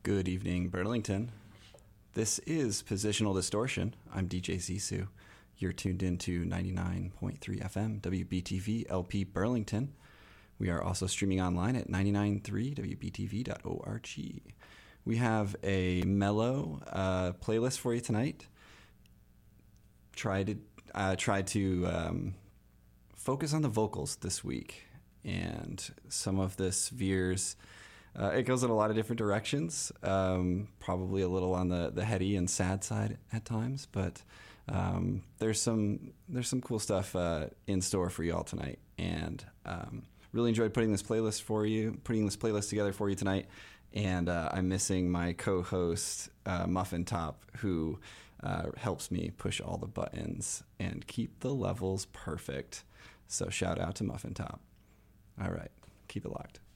Good evening, Burlington. This is Positional Distortion. I'm DJ Zissou. You're tuned into 99.3 FM, WBTV LP Burlington. We are also streaming online at 993wbtv.org. We have a mellow playlist for you tonight. Try to focus on the vocals this week, and some of this veers. It goes in a lot of different directions, probably a little on the heady and sad side at times, but there's some cool stuff in store for you all tonight, and really enjoyed putting this playlist together for you tonight. And I'm missing my co-host Muffin Top, who helps me push all the buttons and keep the levels perfect. So shout out to Muffin Top. All right, keep it locked.